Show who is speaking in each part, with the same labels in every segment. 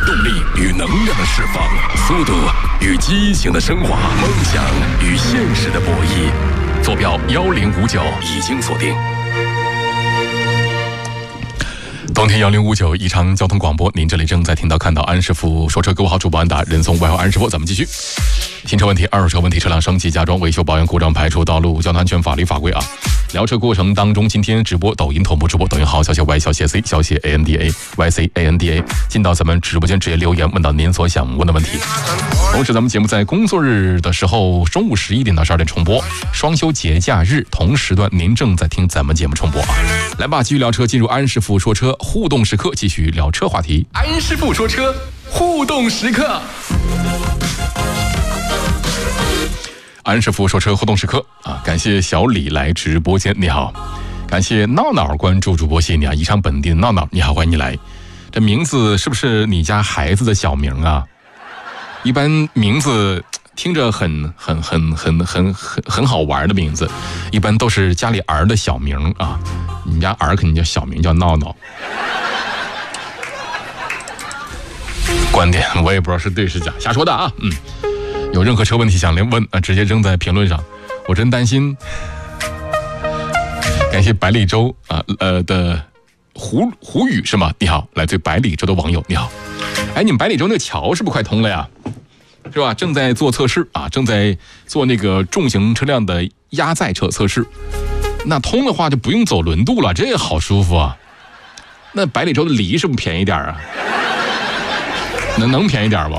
Speaker 1: 动力与能量的释放，速度与激情的升华，梦想与现实的博弈。坐标1059已经锁定。冬天1059宜昌交通广播，您这里正在听到看到安师傅说车。各位好，主播安达，人送外号安师傅。咱们继续。新车问题、二手车问题、车辆升级、加装、维修、保养、故障排除、道路交通安全、法律法规啊。聊车过程当中，今天直播抖音同步直播，抖音号小写 Y 小写 C 小写 ANDA YC ANDA， 进到咱们直播间直接留言，问到您所想问的问题。同时，咱们节目在工作日的时候，中午11点到12点重播，双休节假日同时段您正在听咱们节目重播啊。来吧，继续聊车，进入安师傅说车互动时刻，继续聊车话题。安师傅说车互动时刻。安师傅说车互动时刻啊！感谢小李来直播间，你好；感谢闹闹关注主播，谢谢你啊！宜昌本地的闹闹，你好，欢迎你来。这名字是不是你家孩子的小名啊？一般名字听着很好玩的名字，一般都是家里儿的小名啊。你们家儿肯定叫小名，叫闹闹。观点我也不知道是对是假，瞎说的啊。有任何车问题想问啊，直接扔在评论上，我真担心。感谢百里洲的胡宇是吗？你好，来自百里洲的网友你好。哎，你们百里洲那个桥是不是快通了呀？是吧？正在做测试啊，正在做那个重型车辆的压载车测试。那通的话就不用走轮渡了，这个好舒服啊。那百里洲的梨是不是便宜点啊？能便宜点不？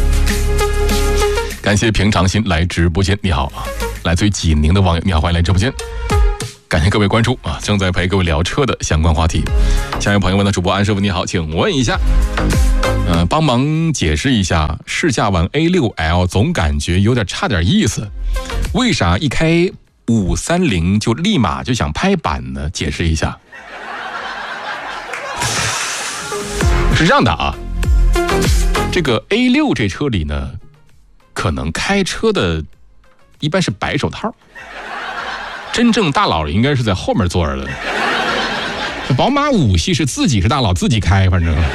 Speaker 1: 感谢平常心来直播间，你好啊！来自于济宁的网友，你好，欢迎来直播间。感谢各位关注啊，正在陪各位聊车的相关话题。下一位朋友问的主播安师傅你好，请问一下，帮忙解释一下，试驾完 A6L 总感觉有点差点意思，为啥一开530就立马就想拍板呢？解释一下。是这样的啊，这个 A6 这车里呢，可能开车的一般是白手套，真正大佬应该是在后面坐着的。宝马5系是自己是大佬自己开，反正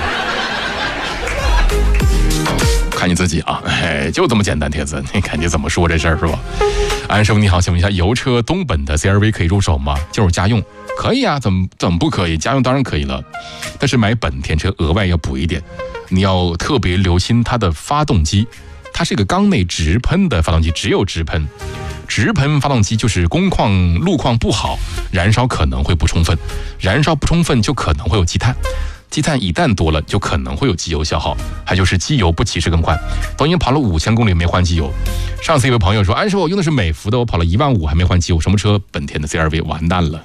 Speaker 1: 看你自己啊，就这么简单。帖子你看你怎么说这事儿是吧？安师傅你好，请问一下，油车东本的 CR-V 可以入手吗？就是家用可以啊，怎么不可以？家用当然可以了，但是买本田车额外要补一点，你要特别留心它的发动机。它是一个缸内直喷的发动机，只有直喷发动机就是工况路况不好，燃烧可能会不充分，燃烧不充分就可能会有积碳，积碳一旦多了就可能会有机油消耗，还就是机油不及时更换。都已经跑了5000公里没换机油。上次一位朋友说，安师傅我用的是美孚的，我跑了15000还没换机油，什么车？本田的 CR-V， 完蛋了，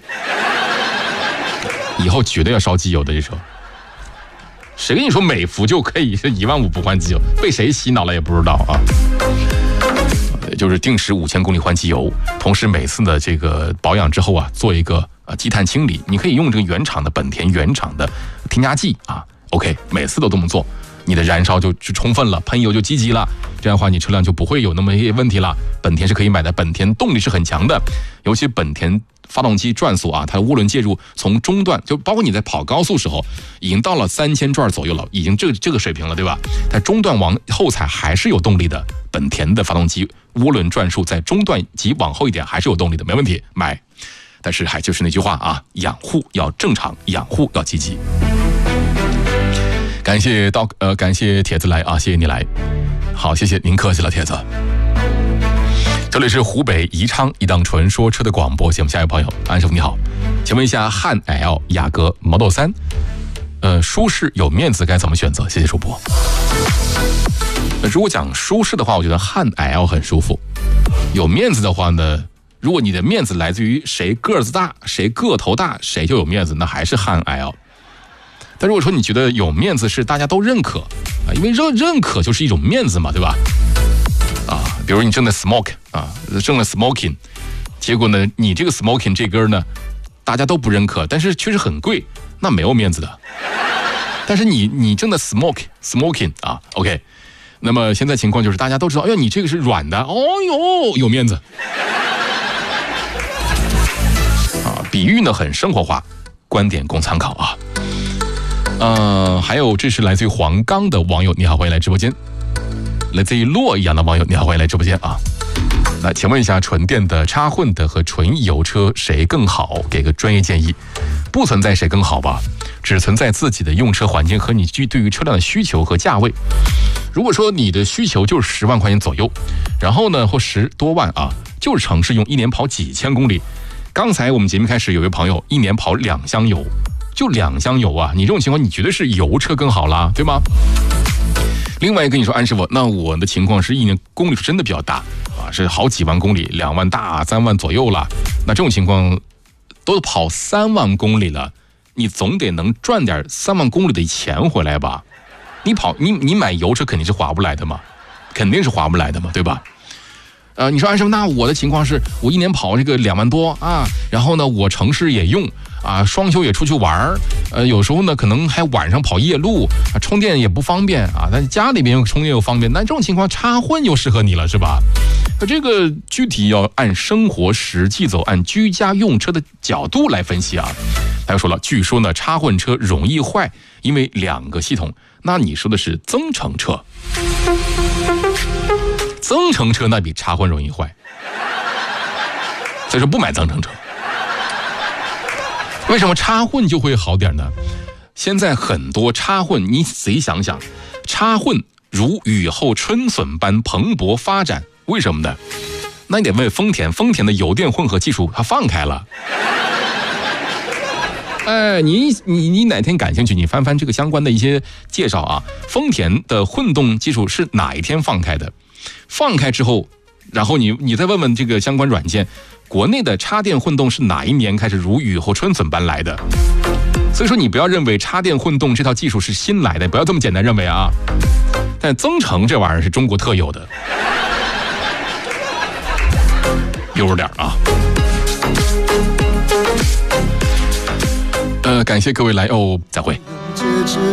Speaker 1: 以后绝对要烧机油的这车。谁跟你说美孚就可以是15000不换机油？被谁洗脑了也不知道啊。就是定时5000公里换机油，同时每次的这个保养之后啊，做一个积碳清理。你可以用这个原厂的本田原厂的添加剂啊 ，OK， 每次都这么做，你的燃烧就充分了，喷油就积极了，这样的话你车辆就不会有那么一些问题了。本田是可以买的，本田动力是很强的，尤其本田发动机转速啊，它的涡轮介入从中段，就包括你在跑高速时候，已经到了3000转左右了，已经这个水平了，对吧？在中段往后踩还是有动力的，本田的发动机涡轮转速在中段及往后一点还是有动力的，没问题，买。但是还就是那句话啊，养护要正常，养护要积极。感谢帖子来啊，谢谢你来，好，谢谢您，客气了，帖子。这里是湖北宜昌一档纯说车的广播节目。下一位朋友，安师傅你好，请问一下汉 L、雅阁、Model 3，舒适有面子该怎么选择？谢谢主播。如果讲舒适的话，我觉得汉 L 很舒服。有面子的话呢，如果你的面子来自于谁个子大，谁个头大，谁就有面子，那还是汉 L。但如果说你觉得有面子是大家都认可啊，因为认可就是一种面子嘛，对吧？啊，比如你正在 smoking，结果呢，你这个 smoking 这根呢，大家都不认可，但是确实很贵，那没有面子的。但是你正在 smoking 啊 ，OK。那么现在情况就是大家都知道，哎呦，你这个是软的，哦呦，有面子。啊，比喻呢很生活化，观点供参考啊。 还有这是来自于黄冈的网友，你好，欢迎来直播间。来自于洛阳的网友，你好，欢迎来直播间啊。那请问一下，纯电的、插混的和纯油车谁更好？给个专业建议。不存在谁更好吧，只存在自己的用车环境和你对于车辆的需求和价位。如果说你的需求就是10万块钱左右，然后呢或10多万啊，就是城市用1年跑几千公里。刚才我们节目开始有位朋友1年跑2箱油，就2箱油啊，你这种情况你绝对是油车更好啦，对吗？另外跟你说，安师傅，那我的情况是1年公里数真的比较大啊，是好几万公里，2万大3万左右了。那这种情况都跑3万公里了，你总得能赚点3万公里的钱回来吧？你买油车肯定是划不来的嘛，肯定是划不来的嘛，对吧？你说安师傅，那我的情况是我1年跑这个2万多啊，然后呢我城市也用啊，双休也出去玩有时候呢可能还晚上跑夜路啊，充电也不方便啊，但家里边充电又方便，那这种情况插混就适合你了，是吧？这个具体要按生活实际走，按居家用车的角度来分析啊。他又说了，据说呢插混车容易坏，因为2个系统。那你说的是增程车？增程车那比插混容易坏，所以说不买增程车。为什么插混就会好点呢？现在很多插混，你仔细想想，插混如雨后春笋般蓬勃发展，为什么呢？那你得问丰田，丰田的油电混合技术它放开了。你哪天感兴趣，你翻翻这个相关的一些介绍啊。丰田的混动技术是哪一天放开的？放开之后，然后你再问问这个相关软件，国内的插电混动是哪一年开始如雨后春笋般来的？所以说你不要认为插电混动这套技术是新来的，不要这么简单认为啊。但增程这玩意儿是中国特有的，悠着点啊。感谢各位来哦，再会。